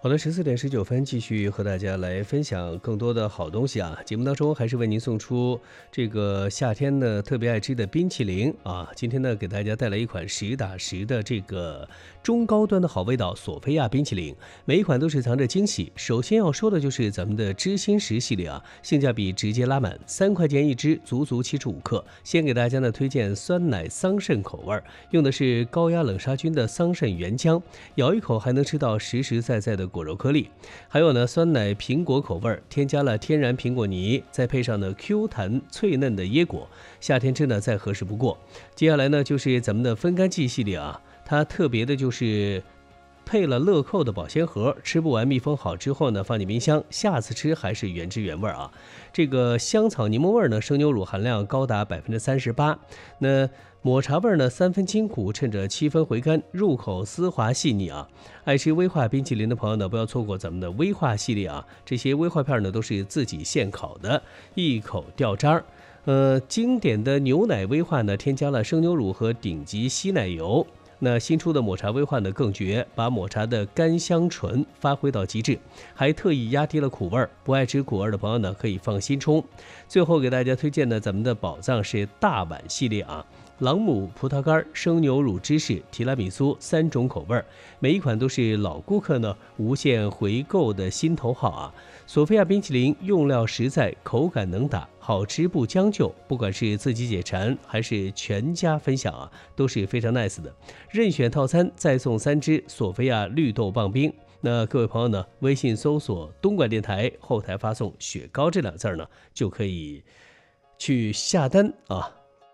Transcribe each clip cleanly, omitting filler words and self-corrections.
好的，14点19分，继续和大家来分享更多的好东西啊。节目当中还是为您送出这个夏天呢特别爱吃的冰淇淋啊。今天呢给大家带来一款实打实的这个中高端的好味道索菲亚冰淇淋，每一款都是藏着惊喜。首先要说的就是咱们的知心食系列啊，性价比直接拉满，3块钱一支，足足75克。先给大家呢推荐酸奶桑葚口味，用的是高压冷杀菌的桑葚原浆，咬一口还能吃到实实在在的果肉颗粒。还有呢，酸奶苹果口味，添加了天然苹果泥，再配上呢 Q 弹脆嫩的椰果，夏天吃呢再合适不过。接下来呢就是咱们的分干剂系列啊，它特别的就是配了乐扣的保鲜盒，吃不完密封好之后呢，放进冰箱，下次吃还是原汁原味啊。这个香草柠檬味呢，生牛乳含量高达38%。那抹茶味呢，3分清苦，趁着7分回甘，入口丝滑细腻啊。爱吃威化冰淇淋的朋友呢，不要错过咱们的威化系列啊。这些威化片呢都是自己现烤的，一口掉渣儿。经典的牛奶威化呢，添加了生牛乳和顶级稀奶油。那新出的抹茶威化呢更绝，把抹茶的甘香醇发挥到极致，还特意压低了苦味，不爱吃苦味的朋友呢可以放心冲。最后给大家推荐的咱们的宝藏是大碗系列啊，朗姆、葡萄干、生牛乳、芝士、提拉米苏3种口味，每一款都是老顾客呢无限回购的心头好啊。索菲亚冰淇淋用料实在，口感能打，好吃不将就，不管是自己解馋还是全家分享啊，都是非常 nice 的。任选套餐再送3支索菲亚绿豆棒冰。那各位朋友呢，微信搜索东莞电台，后台发送雪糕这2字呢，就可以去下单啊。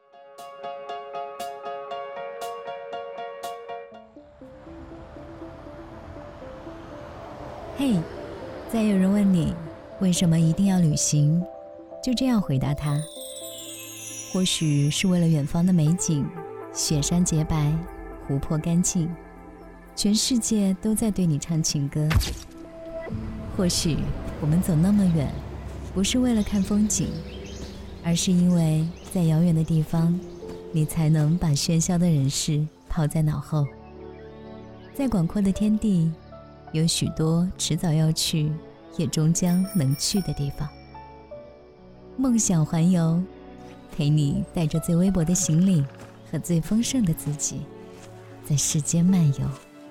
嘿，再有人问你为什么一定要旅行，就这样回答他：或许是为了远方的美景，雪山洁白，湖泊干净，全世界都在对你唱情歌。或许我们走那么远，不是为了看风景，而是因为在遥远的地方，你才能把喧嚣的人世抛在脑后。在广阔的天地，有许多迟早要去，也终将能去的地方。梦想环游，陪你带着最微薄的行李和最丰盛的自己，在世间漫游。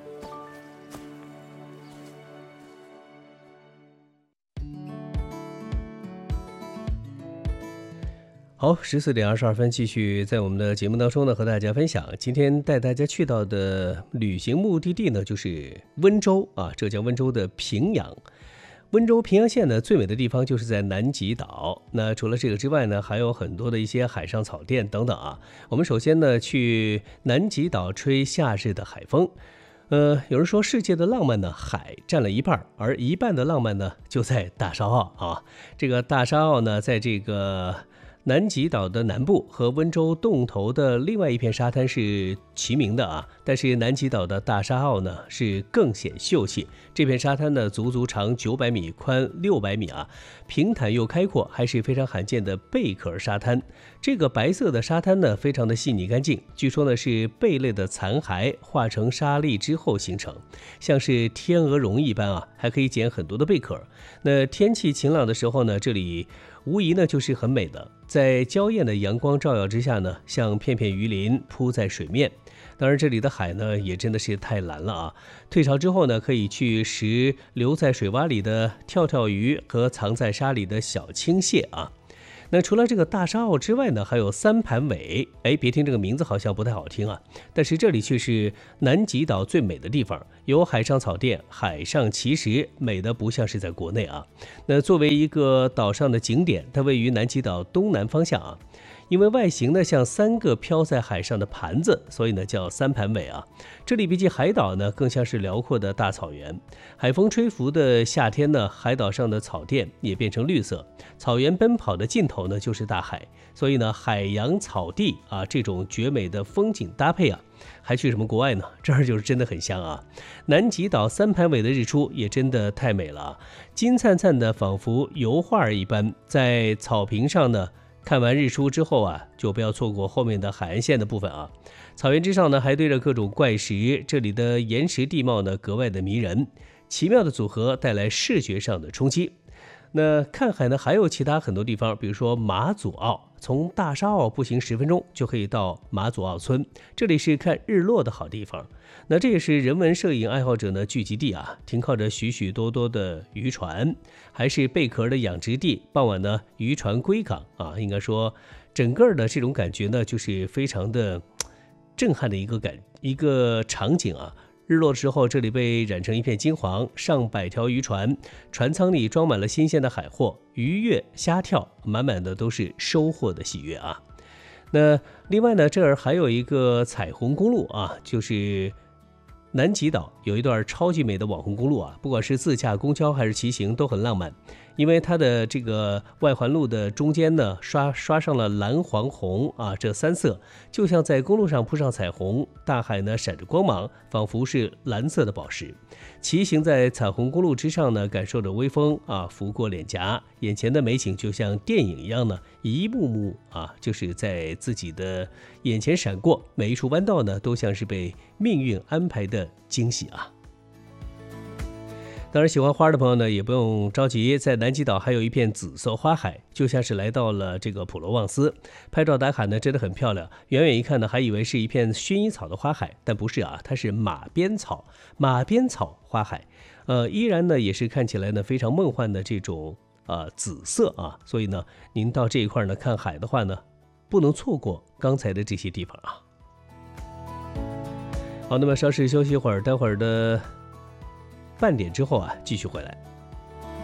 好，14点22分，继续在我们的节目当中呢，和大家分享。今天带大家去到的旅行目的地呢，就是温州啊，浙江温州的平阳。温州平阳县呢，最美的地方就是在南极岛。那除了这个之外呢，还有很多的一些海上草甸等等啊。我们首先呢，去南极岛吹夏日的海风。有人说世界的浪漫呢，海占了一半，而一半的浪漫呢，就在大沙澳啊。这个大沙澳呢，在这个南极岛的南部和温州洞头的另外一片沙滩是齐名的啊，但是南极岛的大沙澳呢是更显秀气。这片沙滩呢足足长900米，宽600米啊，平坦又开阔，还是非常罕见的贝壳沙滩。这个白色的沙滩呢非常的细腻干净，据说呢是贝类的残骸化成沙粒之后形成，像是天鹅绒一般啊，还可以捡很多的贝壳。那天气晴朗的时候呢，这里无疑呢就是很美的，在娇艳的阳光照耀之下呢，像片片鱼鳞铺在水面。当然这里的海呢也真的是太蓝了啊！退潮之后呢，可以去食留在水洼里的跳跳鱼和藏在沙里的小青蟹啊。那除了这个大沙澳之外呢，还有三盘尾。别听这个名字好像不太好听啊，但是这里却是南极岛最美的地方，有海上草甸、海上奇石，美得不像是在国内啊。那作为一个岛上的景点，它位于南极岛东南方向啊。因为外形呢像3个飘在海上的盘子，所以呢叫三盘尾啊。这里比起海岛呢，更像是辽阔的大草原。海风吹拂的夏天呢，海岛上的草甸也变成绿色，草原奔跑的尽头呢就是大海。所以呢，海洋草地啊，这种绝美的风景搭配啊，还去什么国外呢？这儿就是真的很香啊！南极岛三盘尾的日出也真的太美了，金灿灿的，仿佛油画一般，在草坪上呢。看完日出之后啊，就不要错过后面的海岸线的部分啊。草原之上呢，还堆着各种怪石，这里的岩石地貌呢格外的迷人。 奇妙的组合带来视觉上的冲击。那看海呢，还有其他很多地方，比如说马祖澳，从大沙澳步行10分钟就可以到马祖澳村，这里是看日落的好地方。那这也是人文摄影爱好者呢聚集地啊，停靠着许许多多的渔船，还是贝壳的养殖地。傍晚呢，渔船归港啊，应该说整个的这种感觉呢，就是非常的震撼的一个场景啊。日落之后，这里被染成一片金黄，上百条渔船，船舱里装满了新鲜的海货，鱼跃虾跳，满满的都是收获的喜悦啊。那另外呢，这儿还有一个彩虹公路啊，就是南极岛有一段超级美的网红公路啊，不管是自驾公交还是骑行都很浪漫，因为它的这个外环路的中间呢刷上了蓝黄红啊这3色，就像在公路上铺上彩虹，大海呢闪着光芒，仿佛是蓝色的宝石。骑行在彩虹公路之上呢，感受着微风啊拂过脸颊，眼前的美景就像电影一样呢，一幕幕啊就是在自己的眼前闪过，每一处弯道呢都像是被命运安排的惊喜啊。当然喜欢花的朋友呢也不用着急，在南极岛还有一片紫色花海，就像是来到了这个普罗旺斯。拍照打卡呢真的很漂亮，远远一看呢还以为是一片薰衣草的花海，但不是啊，它是马鞭草花海。依然呢也是看起来呢非常梦幻的这种紫色啊，所以呢您到这一块呢看海的话呢，不能错过刚才的这些地方啊。好，那么稍事休息一会儿，待会儿的半点之后啊，继续回来。